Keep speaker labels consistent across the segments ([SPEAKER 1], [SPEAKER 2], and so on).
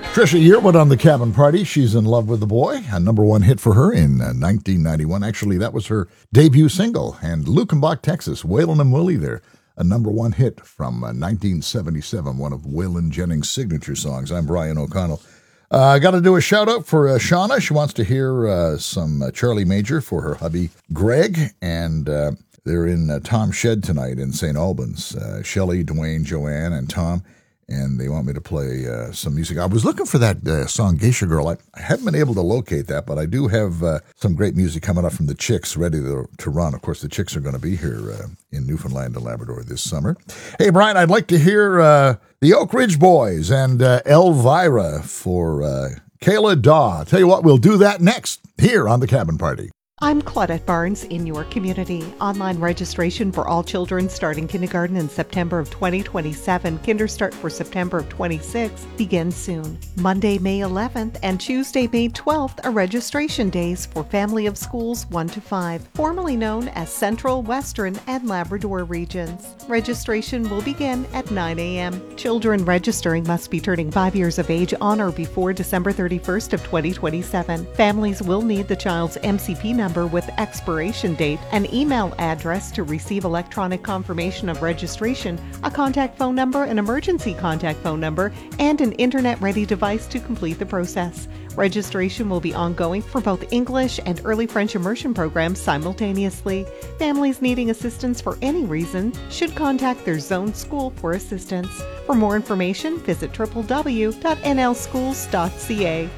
[SPEAKER 1] Trisha Yearwood on the Cabin Party. She's in love with the boy. A number one hit for her in 1991. Actually, that was her debut single. And Lukenbach, Texas, Waylon and Willie there. A number one hit from 1977, one of Waylon Jennings' signature songs. I'm Brian O'Connell. I got to do a shout out for Shauna. She wants to hear some Charlie Major for her hubby, Greg. And they're in Tom's Shed tonight in St. Albans. Shelley, Dwayne, Joanne, and Tom. And they want me to play some music. I was looking for that song, Geisha Girl. I haven't been able to locate that, but I do have some great music coming up from the Chicks ready to run. Of course, the Chicks are going to be here in Newfoundland and Labrador this summer. Hey, Brian, I'd like to hear the Oak Ridge Boys and Elvira for Kayla Daw. Tell you what, we'll do that next here on The Cabin Party.
[SPEAKER 2] I'm Claudette Barnes in your community. Online registration for all children starting kindergarten in September of 2027. Kinderstart for September of 26 begins soon. Monday, May 11th and Tuesday, May 12th are registration days for Family of Schools 1 to 5, formerly known as Central, Western, and Labrador regions. Registration will begin at 9 a.m. Children registering must be turning 5 years of age on or before December 31st of 2027. Families will need the child's MCP number with expiration date, an email address to receive electronic confirmation of registration, a contact phone number, an emergency contact phone number, and an internet-ready device to complete the process. Registration will be ongoing for both English and early French immersion programs simultaneously. Families needing assistance for any reason should contact their zone school for assistance. For more information, visit www.nlschools.ca.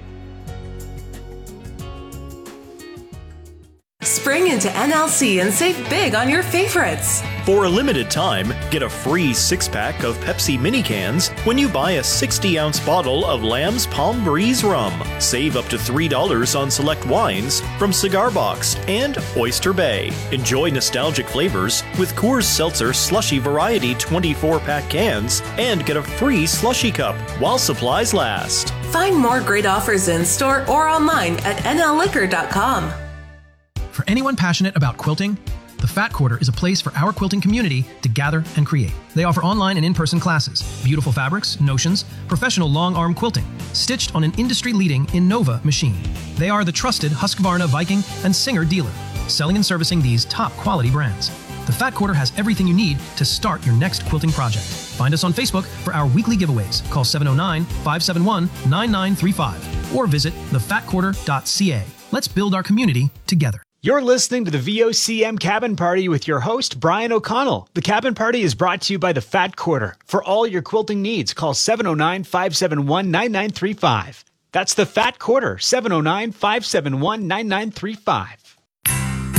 [SPEAKER 3] Spring into NLC and save big on your favorites.
[SPEAKER 4] For a limited time, get a free 6-pack of Pepsi mini cans when you buy a 60-ounce bottle of Lamb's Palm Breeze rum. Save up to $3 on select wines from Cigar Box and Oyster Bay. Enjoy nostalgic flavors with Coors Seltzer Slushy Variety 24-pack cans and get a free slushy cup while supplies last.
[SPEAKER 3] Find more great offers in store or online at nlliquor.com.
[SPEAKER 5] For anyone passionate about quilting, the Fat Quarter is a place for our quilting community to gather and create. They offer online and in-person classes, beautiful fabrics, notions, professional long-arm quilting, stitched on an industry-leading Innova machine. They are the trusted Husqvarna, Viking, and Singer dealer, selling and servicing these top-quality brands. The Fat Quarter has everything you need to start your next quilting project. Find us on Facebook for our weekly giveaways. Call 709-571-9935 or visit thefatquarter.ca. Let's build our community together.
[SPEAKER 6] You're listening to the VOCM Cabin Party with your host, Brian O'Connell. The Cabin Party is brought to you by the Fat Quarter. For all your quilting needs, call 709-571-9935. That's the Fat Quarter, 709-571-9935.